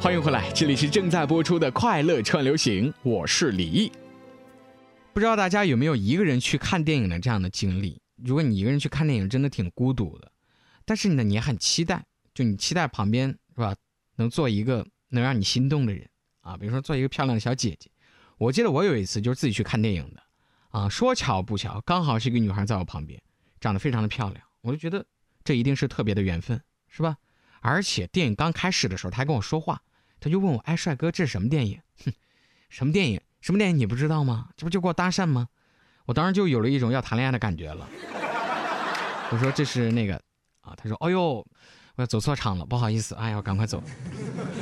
欢迎回来，这里是正在播出的快乐串流行，我是李毅。不知道大家有没有一个人去看电影的这样的经历？如果你一个人去看电影，真的挺孤独的，但是呢，你也很期待，就你期待旁边是吧，能做一个能让你心动的人啊，比如说做一个漂亮的小姐姐。我记得我有一次就是自己去看电影的啊，说巧不巧，刚好是一个女孩在我旁边，长得非常的漂亮，我就觉得这一定是特别的缘分，是吧？而且电影刚开始的时候，他还跟我说话，他就问我：“哎，帅哥，这是什么电影？”哼，什么电影？什么电影？你不知道吗？这不就给我搭讪吗？我当时就有了一种要谈恋爱的感觉了。我说这是那个啊，他说：“哎呦，我要走错场了，不好意思，哎呀，我赶快走。”